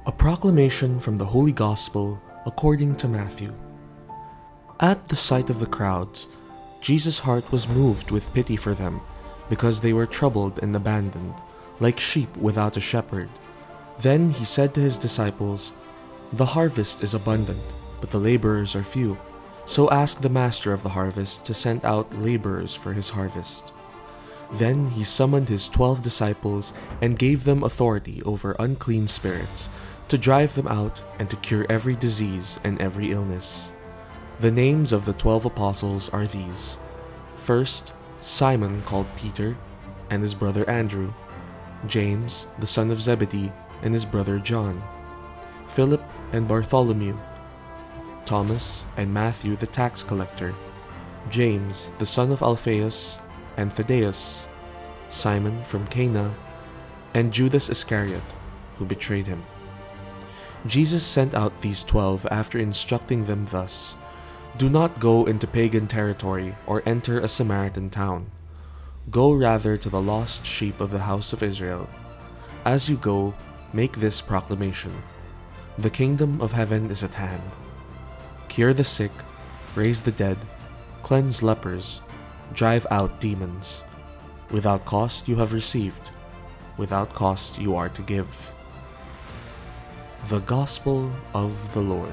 A proclamation from the Holy Gospel according to Matthew. At the sight of the crowds, Jesus' heart was moved with pity for them, because they were troubled and abandoned, like sheep without a shepherd. Then he said to his disciples, "The harvest is abundant, but the laborers are few. So ask the master of the harvest to send out laborers for his harvest." Then he summoned his 12 disciples and gave them authority over unclean spirits, to drive them out and to cure every disease and every illness. The names of the 12 apostles are these: first, Simon called Peter, and his brother Andrew; James, the son of Zebedee, and his brother John; Philip and Bartholomew; Thomas and Matthew the tax collector; James, the son of Alphaeus and Thaddeus; Simon from Cana; and Judas Iscariot, who betrayed him. Jesus sent out these 12 after instructing them thus: "Do not go into pagan territory or enter a Samaritan town. Go rather to the lost sheep of the house of Israel. As you go, make this proclamation: the kingdom of heaven is at hand. Cure the sick, raise the dead, cleanse lepers, drive out demons. Without cost you have received, without cost you are to give." The Gospel of the Lord.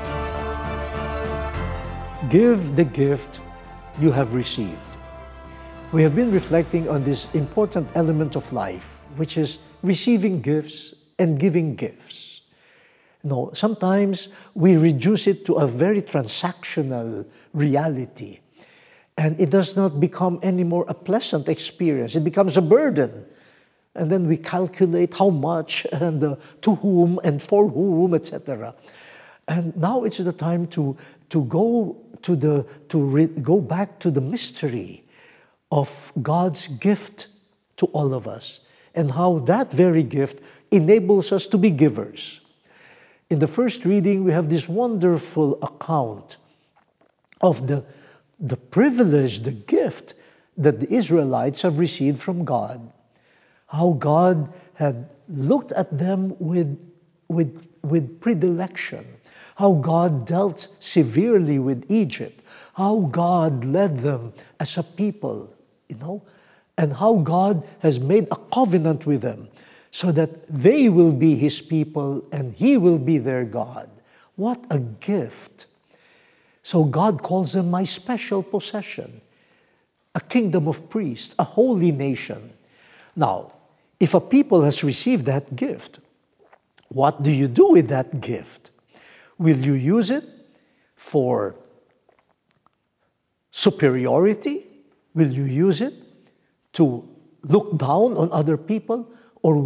Give the gift you have received. We have been reflecting on this important element of life, which is receiving gifts and giving gifts. No, sometimes we reduce it to a very transactional reality, and it does not become anymore a pleasant experience. It becomes a burden. And then we calculate how much and to whom and for whom, etc. And now it's the time to go back to the mystery of God's gift to all of us, and how that very gift enables us to be givers. In the first reading, we have this wonderful account of the privilege, the gift that the Israelites have received from God. How God had looked at them with predilection, how God dealt severely with Egypt, how God led them as a people, and how God has made a covenant with them so that they will be His people and He will be their God. What a gift! So God calls them my special possession, a kingdom of priests, a holy nation. Now, if a people has received that gift, what do you do with that gift? Will you use it for superiority? Will you use it to look down on other people?